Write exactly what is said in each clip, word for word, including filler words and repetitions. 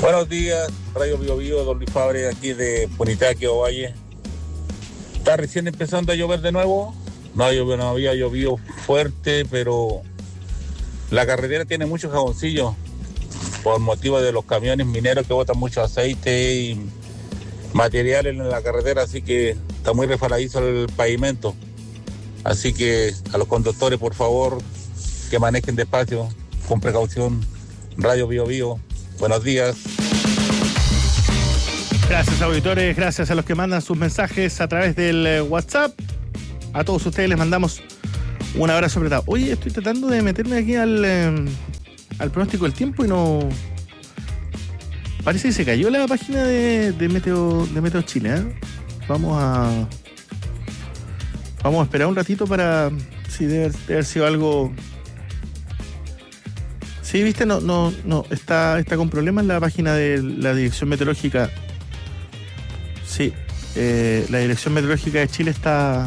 Buenos días, Radio Bio Bio, Don Luis Fabre, aquí de Punitaque, Ovalle. Está recién empezando a llover de nuevo. No, llovido, no había llovido fuerte, pero la carretera tiene mucho jaboncillo por motivo de los camiones mineros que botan mucho aceite y materiales en la carretera, así que está muy resbaladizo el pavimento. Así que a los conductores, por favor, que manejen despacio, con precaución. Radio Bio Bio, buenos días. Gracias, auditores, gracias a los que mandan sus mensajes a través del eh, WhatsApp. A todos ustedes les mandamos un abrazo apretado. Oye, estoy tratando de meterme aquí al, eh, al pronóstico del tiempo y no... Parece que se cayó la página de, de, Meteo, de Meteo Chile, ¿eh? Vamos a... Vamos a esperar un ratito para... Sí, debe, debe haber sido algo... Sí, viste, no, no, no, está, está con problemas la página de la Dirección Meteorológica. Sí, eh, la Dirección Meteorológica de Chile está,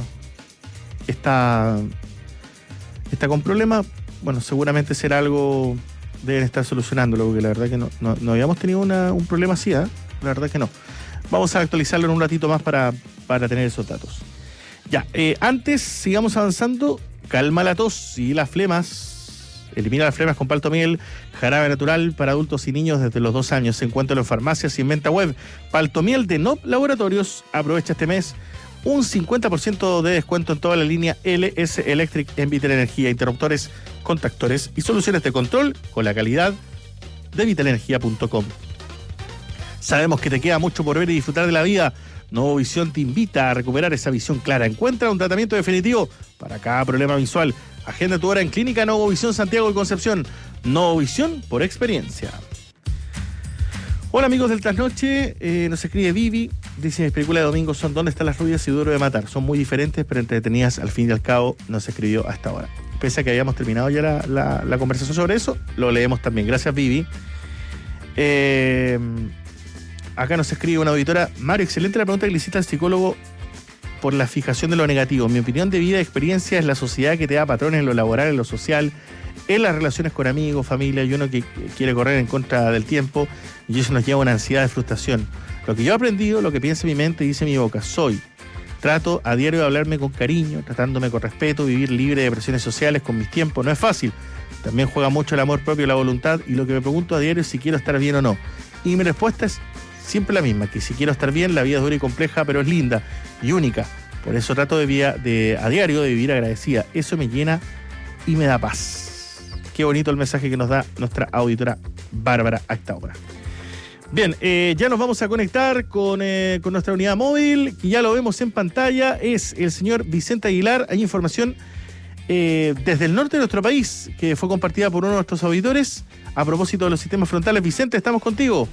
está, está con problemas. Bueno, seguramente será algo, deben estar solucionándolo, porque la verdad que no, no, no habíamos tenido una, un problema así, ¿eh? La verdad que no. Vamos a actualizarlo en un ratito más para, para tener esos datos. Ya, eh, antes, sigamos avanzando. Calma la tos y las flemas. Elimina las flemas con Paltomiel, jarabe natural para adultos y niños desde los dos años. Se encuentra en farmacias y en venta web. Paltomiel de N O P Laboratorios. Aprovecha este mes un cincuenta por ciento de descuento en toda la línea L S Electric en Vital Energía, interruptores, contactores y soluciones de control con la calidad de vital energía punto com. Sabemos que te queda mucho por ver y disfrutar de la vida. Nuevo Visión te invita a recuperar esa visión clara. Encuentra un tratamiento definitivo para cada problema visual. Agenda tu hora en Clínica Nuevo Visión Santiago y Concepción. Nuevo Visión por experiencia. Hola amigos del Trasnoche, eh, nos escribe Vivi. Dice, mis películas de domingo son ¿Dónde están las rubias y Duro de Matar? Son muy diferentes pero entretenidas al fin y al cabo. Nos escribió hasta ahora. Pese a que habíamos terminado ya la, la, la conversación sobre eso, lo leemos también. Gracias Vivi. Eh... Acá nos escribe una auditora. Mario, excelente la pregunta que le hiciste al psicólogo por la fijación de lo negativo. Mi opinión de vida y experiencia es la sociedad que te da patrones en lo laboral, en lo social, en las relaciones con amigos, familia, y uno que quiere correr en contra del tiempo, y eso nos lleva a una ansiedad de frustración. Lo que yo he aprendido, lo que piensa mi mente y dice mi boca, soy. Trato a diario de hablarme con cariño, tratándome con respeto, vivir libre de presiones sociales con mis tiempos. No es fácil. También juega mucho el amor propio, la voluntad, y lo que me pregunto a diario es si quiero estar bien o no. Y mi respuesta es siempre la misma, que si quiero estar bien, la vida es dura y compleja, pero es linda y única. Por eso trato de, via- de a diario de vivir agradecida. Eso me llena y me da paz. Qué bonito el mensaje que nos da nuestra auditora Bárbara a esta hora. Bien, eh, ya nos vamos a conectar con, eh, con nuestra unidad móvil, que ya lo vemos en pantalla. Es el señor Vicente Aguilar. Hay información eh, desde el norte de nuestro país, que fue compartida por uno de nuestros auditores a propósito de los sistemas frontales. Vicente, estamos contigo.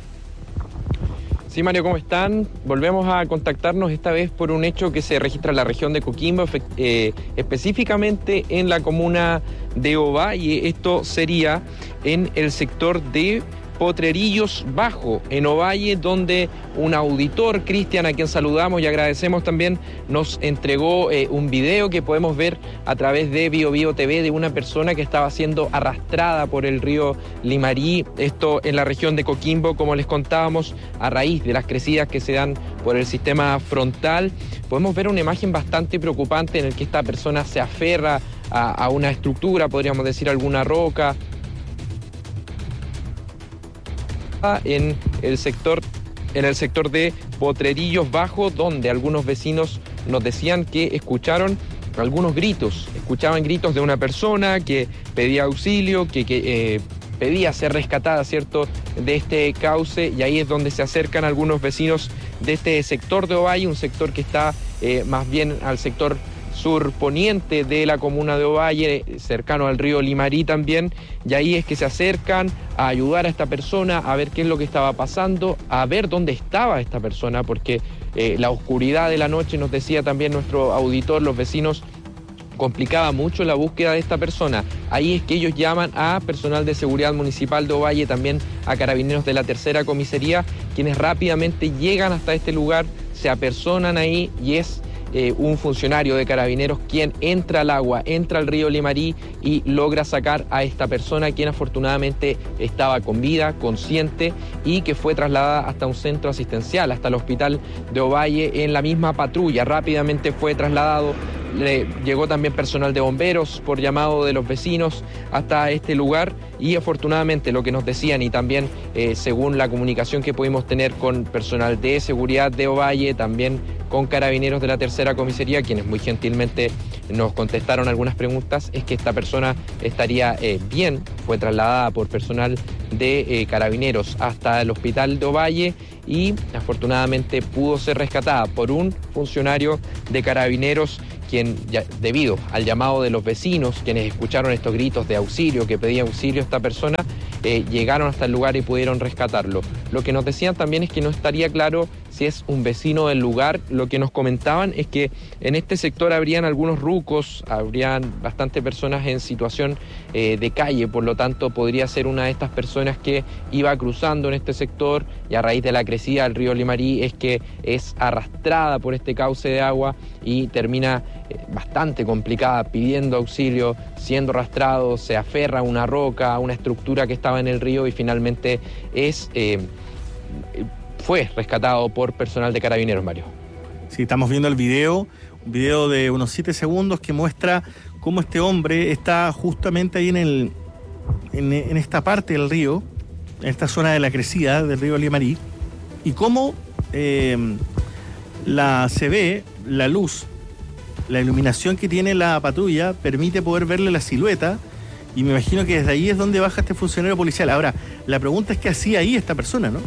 Sí, Mario, ¿cómo están? Volvemos a contactarnos esta vez por un hecho que se registra en la región de Coquimbo, eh, específicamente en la comuna de Ovalle. Esto sería en el sector de Potrerillos Bajo, en Ovalle, donde un auditor, Cristian, a quien saludamos y agradecemos también, nos entregó eh, un video que podemos ver a través de Bio Bio T V de una persona que estaba siendo arrastrada por el río Limarí, esto en la región de Coquimbo, como les contábamos, a raíz de las crecidas que se dan por el sistema frontal. Podemos ver una imagen bastante preocupante en el que esta persona se aferra a, a una estructura, podríamos decir alguna roca, en el sector en el sector de Potrerillos Bajo, donde algunos vecinos nos decían que escucharon algunos gritos, escuchaban gritos de una persona que pedía auxilio, que, que eh, pedía ser rescatada, ¿cierto?, de este cauce, y ahí es donde se acercan algunos vecinos de este sector de Ovalle, un sector que está eh, más bien al sector surponiente de la comuna de Ovalle, cercano al río Limarí también, y ahí es que se acercan a ayudar a esta persona, a ver qué es lo que estaba pasando, a ver dónde estaba esta persona, porque eh, la oscuridad de la noche, nos decía también nuestro auditor, los vecinos, complicaba mucho la búsqueda de esta persona. Ahí es que ellos llaman a personal de seguridad municipal de Ovalle, también a carabineros de la tercera comisaría, quienes rápidamente llegan hasta este lugar, se apersonan ahí, y es eh, un funcionario de Carabineros quien entra al agua, entra al río Limarí y logra sacar a esta persona, quien afortunadamente estaba con vida, consciente, y que fue trasladada hasta un centro asistencial, hasta el hospital de Ovalle en la misma patrulla. Rápidamente fue trasladado. Le llegó también personal de bomberos por llamado de los vecinos hasta este lugar, y afortunadamente lo que nos decían, y también eh, según la comunicación que pudimos tener con personal de seguridad de Ovalle, también con Carabineros de la tercera comisaría, quienes muy gentilmente nos contestaron algunas preguntas, es que esta persona estaría eh, bien. Fue trasladada por personal de eh, Carabineros hasta el hospital de Ovalle y afortunadamente pudo ser rescatada por un funcionario de Carabineros, quien, ya, debido al llamado de los vecinos, quienes escucharon estos gritos de auxilio, que pedía auxilio a esta persona, eh, llegaron hasta el lugar y pudieron rescatarlo. Lo que nos decían también es que no estaría claro si es un vecino del lugar. Lo que nos comentaban es que en este sector habrían algunos rucos, habrían bastante personas en situación eh, de calle, por lo tanto podría ser una de estas personas que iba cruzando en este sector, y a raíz de la crecida del río Limarí es que es arrastrada por este cauce de agua y termina eh, bastante complicada, pidiendo auxilio, siendo arrastrado, se aferra a una roca, a una estructura que estaba en el río, y finalmente es... Eh, fue rescatado por personal de Carabineros, Mario. Sí, estamos viendo el video, un video de unos siete segundos que muestra cómo este hombre está justamente ahí en el en, en esta parte del río, en esta zona de la crecida del río Limarí, y cómo eh, la, se ve la luz, la iluminación que tiene la patrulla permite poder verle la silueta, y me imagino que desde ahí es donde baja este funcionario policial. Ahora, la pregunta es qué hacía ahí esta persona, ¿no?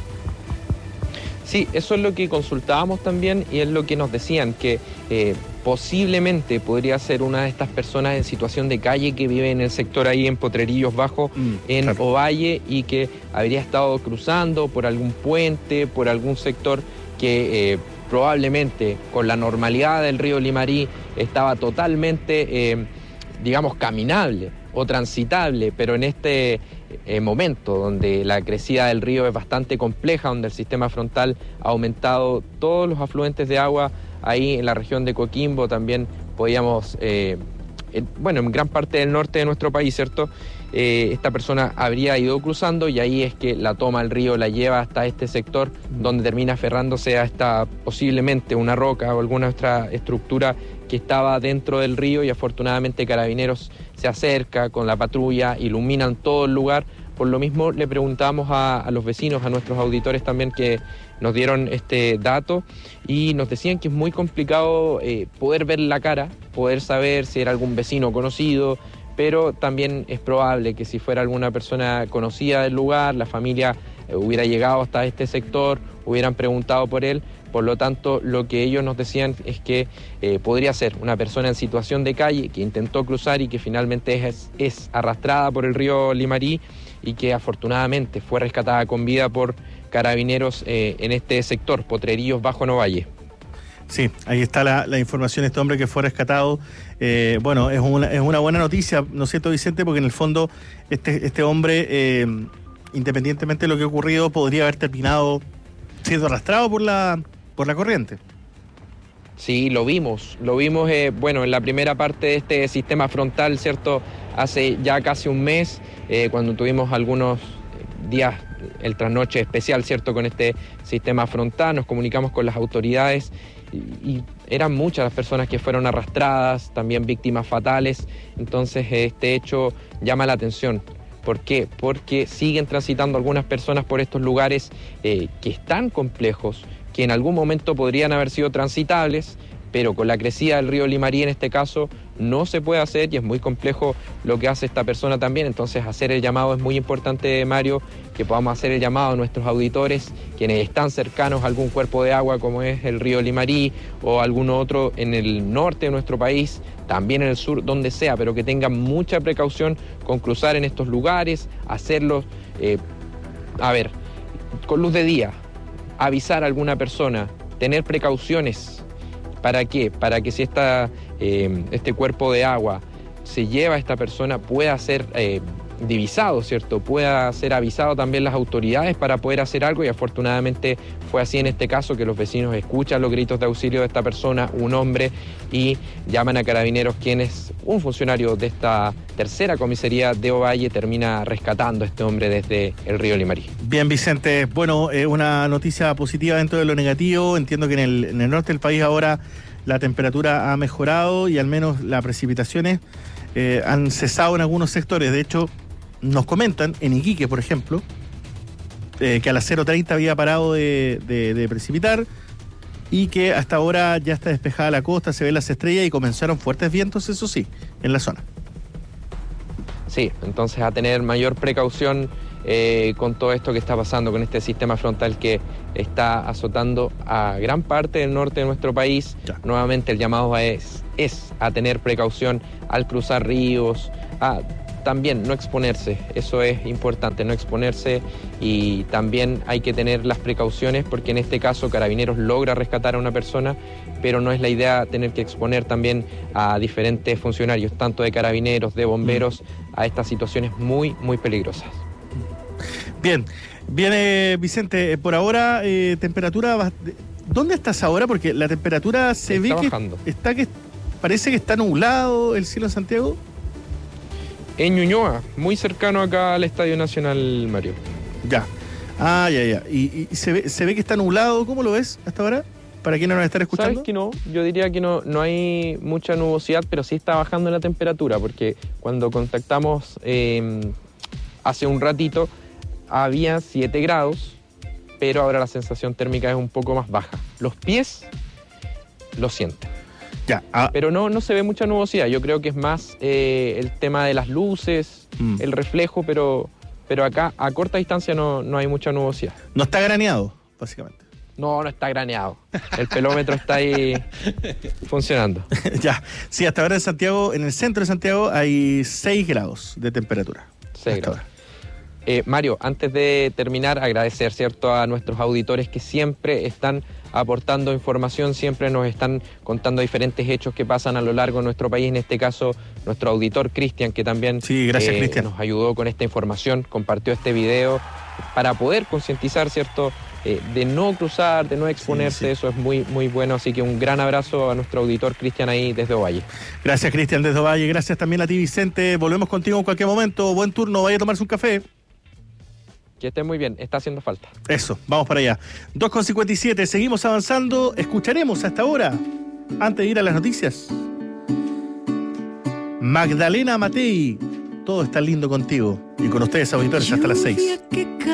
Sí, eso es lo que consultábamos también, y es lo que nos decían, que eh, posiblemente podría ser una de estas personas en situación de calle que vive en el sector ahí en Potrerillos Bajo, mm, en claro. Ovalle, y que habría estado cruzando por algún puente, por algún sector que eh, probablemente con la normalidad del río Limarí estaba totalmente, eh, digamos, caminable o transitable, pero en este eh, momento donde la crecida del río es bastante compleja, donde el sistema frontal ha aumentado todos los afluentes de agua ahí en la región de Coquimbo, también podíamos, eh, en, bueno, en gran parte del norte de nuestro país, ¿cierto? Eh, esta persona habría ido cruzando, y ahí es que la toma el río, la lleva hasta este sector, donde termina aferrándose a esta, posiblemente una roca o alguna otra estructura que estaba dentro del río, y afortunadamente Carabineros se acerca con la patrulla, iluminan todo el lugar. Por lo mismo le preguntamos a, a los vecinos, a nuestros auditores también, que nos dieron este dato, y nos decían que es muy complicado eh, poder ver la cara, poder saber si era algún vecino conocido, pero también es probable que si fuera alguna persona conocida del lugar, la familia eh, hubiera llegado hasta este sector, hubieran preguntado por él. Por lo tanto, lo que ellos nos decían es que eh, podría ser una persona en situación de calle que intentó cruzar y que finalmente es, es arrastrada por el río Limarí, y que afortunadamente fue rescatada con vida por Carabineros eh, en este sector, Potrerillos Bajo en Ovalle. Sí, ahí está la, la información de este hombre que fue rescatado. Eh, bueno, es una, es una buena noticia, ¿no es cierto, Vicente? Porque en el fondo este, este hombre, eh, independientemente de lo que ha ocurrido, podría haber terminado siendo arrastrado por la, por la corriente. Sí, lo vimos, lo vimos, eh, bueno, en la primera parte de este sistema frontal, ¿cierto? Hace ya casi un mes, eh, cuando tuvimos algunos días, el trasnoche especial, ¿cierto? Con este sistema frontal, nos comunicamos con las autoridades, y, y eran muchas las personas que fueron arrastradas, también víctimas fatales. Entonces este hecho llama la atención. ¿Por qué? Porque siguen transitando algunas personas por estos lugares eh, que están complejos, que en algún momento podrían haber sido transitables, pero con la crecida del río Limarí en este caso no se puede hacer, y es muy complejo lo que hace esta persona también. Entonces hacer el llamado es muy importante, Mario, que podamos hacer el llamado a nuestros auditores, quienes están cercanos a algún cuerpo de agua como es el río Limarí o alguno otro en el norte de nuestro país, también en el sur, donde sea, pero que tengan mucha precaución con cruzar en estos lugares, hacerlo, eh, a ver, con luz de día, avisar a alguna persona, tener precauciones. ¿Para qué? Para que si esta, eh, este cuerpo de agua se lleva a esta persona, pueda ser eh, divisado, ¿cierto? Pueda ser avisado también las autoridades para poder hacer algo, y afortunadamente fue así en este caso, que los vecinos escuchan los gritos de auxilio de esta persona, un hombre, y llaman a Carabineros, quienes, un funcionario de esta tercera comisaría de Ovalle, termina rescatando a este hombre desde el río Limarí. Bien, Vicente, bueno, eh, una noticia positiva dentro de lo negativo. Entiendo que en el, en el norte del país ahora la temperatura ha mejorado y al menos las precipitaciones eh, han cesado en algunos sectores. De hecho, nos comentan en Iquique, por ejemplo, eh, que a las cero treinta había parado de, de, de precipitar y que hasta ahora ya está despejada la costa, se ven las estrellas y comenzaron fuertes vientos, eso sí, en la zona. Sí, entonces a tener mayor precaución eh, con todo esto que está pasando, con este sistema frontal que está azotando a gran parte del norte de nuestro país. Ya. Nuevamente el llamado es, es a tener precaución al cruzar ríos, a también no exponerse, eso es importante, no exponerse, y también hay que tener las precauciones porque en este caso Carabineros logra rescatar a una persona, pero no es la idea tener que exponer también a diferentes funcionarios, tanto de Carabineros, de bomberos, a estas situaciones muy, muy peligrosas. Bien, viene Vicente, por ahora eh, temperatura, ¿dónde estás ahora? Porque la temperatura se está ve que bajando. está que parece que está nublado el cielo en Santiago. En Ñuñoa, muy cercano acá al Estadio Nacional, Mario. Ya. Ah, ya, ya. ¿Y, y se, ve, se ve que está nublado? ¿Cómo lo ves hasta ahora? ¿Para quienes nos están escuchando? ¿Sabes que no? Yo diría que no, no hay mucha nubosidad, pero sí está bajando la temperatura, porque cuando contactamos eh, hace un ratito había siete grados, pero ahora la sensación térmica es un poco más baja. Los pies lo sienten. Ya, ah. Pero no, no se ve mucha nubosidad. Yo creo que es más eh, el tema de las luces, mm. el reflejo, pero, pero acá a corta distancia no, no hay mucha nubosidad. No está graneado, básicamente. No, no está graneado. El pelómetro está ahí funcionando. Ya, sí, hasta ahora en Santiago, en el centro de Santiago, hay seis grados de temperatura. seis grados. Eh, Mario, antes de terminar, agradecer, ¿cierto?, a nuestros auditores que siempre están aportando información, siempre nos están contando diferentes hechos que pasan a lo largo de nuestro país. En este caso, nuestro auditor Cristian, que también sí, gracias, eh, Cristian. nos ayudó con esta información, compartió este video para poder concientizar, ¿cierto?, eh, de no cruzar, de no exponerse. Sí, sí. Eso es muy, muy bueno. Así que un gran abrazo a nuestro auditor Cristian ahí desde Ovalle. Gracias, Cristian, desde Ovalle. Gracias también a ti, Vicente. Volvemos contigo en cualquier momento. Buen turno. Vaya a tomarse un café. Que esté muy bien, está haciendo falta. Eso, vamos para allá. dos con cincuenta y siete, seguimos avanzando. Escucharemos hasta ahora, antes de ir a las noticias, Magdalena Matei. Todo está lindo contigo. Y con ustedes, auditores, hasta las seis.